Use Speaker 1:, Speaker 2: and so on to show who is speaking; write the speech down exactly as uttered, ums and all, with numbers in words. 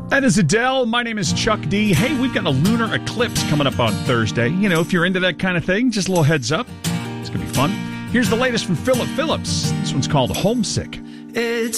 Speaker 1: That is Adele. My name is Chuck D. Hey, we've got a lunar eclipse coming up on Thursday. You know, if you're into that kind of thing, just a little heads up. It's going to be fun. Here's the latest from Philip Phillips. This one's called Homesick.
Speaker 2: It's